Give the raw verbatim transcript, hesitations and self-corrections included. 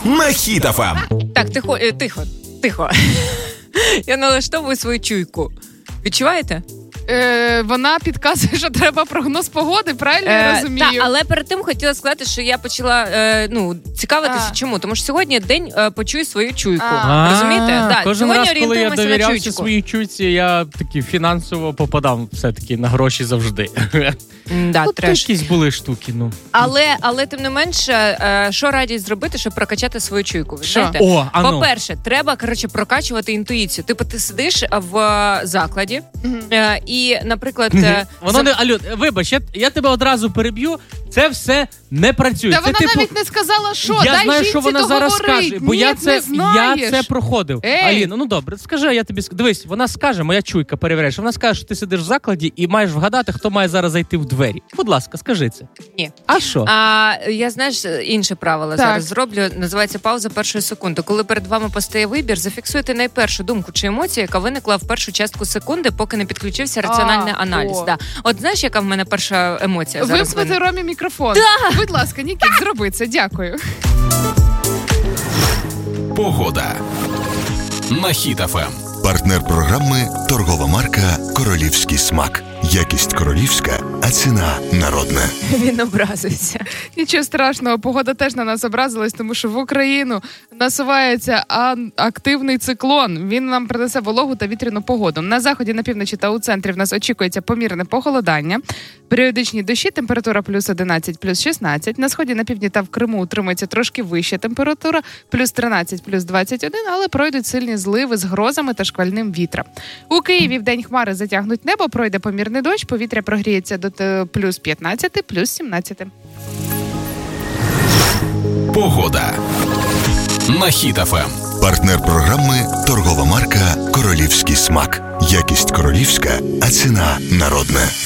на Хіт еф ем. Так, тихо, е, тихо, тихо. Я налаштовую свою чуйку. Відчуваєте? Е, вона підказує, що треба прогноз погоди, правильно е, я розумію? Так, але перед тим хотіла сказати, що я почала е, ну, цікавитися, а. чому. Тому що сьогодні день е, почуй свою чуйку. А. Розумієте? Да, кожен сьогодні раз, коли я довірявся своїй чуйці, я таки фінансово попадав все-таки на гроші завжди. Да, От якісь були штуки, ну. Але, але тим не менше, е, що радять зробити, щоб прокачати свою чуйку? Ви знаєте? О, а ну. По-перше, треба, коротше, прокачувати інтуїцію. Типу, ти сидиш в закладі, mm-hmm. е, і, наприклад... Е, Воно за... не... Алю, вибач, я, я тебе одразу переб'ю. Це все не працює. Та це, вона типу... навіть не сказала, що. Я Дай знаю, що вона зараз договорить. скаже, бо Ні, я це, я це проходив. Ей. Аліна, ну добре, скажи, я тобі скажу. Дивись, вона скаже, моя чуйка перевіряє, що вона скаже, що ти сидиш в закладі і маєш вгадати, хто має зараз зайти в двері. Будь ласка, скажи це. Ні. А що? А я, знаєш, інше правило так. зараз зроблю. Називається пауза першої секунди. Коли перед вами постає вибір, зафіксуйте найпершу думку чи емоцію, яка виникла в першу частку секунди, поки не підключився раціональний а, аналіз. о. Да. От знаєш, яка в мене перша емоція зараз вимкнути виникла? Ромі мікрофон. Да. Будь ласка, Нікіт, зроби це. Дякую. Погода на Хіт еф ем. Партнер програми – торгова марка «Королівський смак». Якість королівська, а ціна народна. Він образився. Нічого страшного, погода теж на нас образилась, тому що в Україну насувається активний циклон. Він нам принесе вологу та вітряну погоду. На заході, на півночі та у центрі в нас очікується помірне похолодання. Періодичні дощі, температура плюс одинадцять, плюс шістнадцять. На сході, на півдні та в Криму утримується трошки вища температура, плюс тринадцять, плюс двадцять один, але пройдуть сильні зливи з грозами та шквальним вітром. У Києві вдень хмари затягнуть небо, пройде помірний дощ, повітря прогріється до плюс п'ятнадцять, плюс сімнадцять. Погода на Хіт еф ем. Партнер програми – торгова марка «Королівський смак». Якість королівська, а ціна народна.